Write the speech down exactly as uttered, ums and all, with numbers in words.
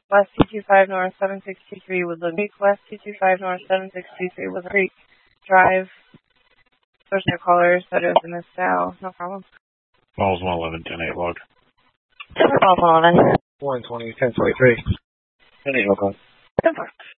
West two two five North seven six two three Woodland Creek, West two two five North seven six two three Woodland Creek Drive. There's no callers that is in this now. No problem. Balls one eleven, ten eight log. Balls one eleven. one twenty, ten twenty-three. ten eight log.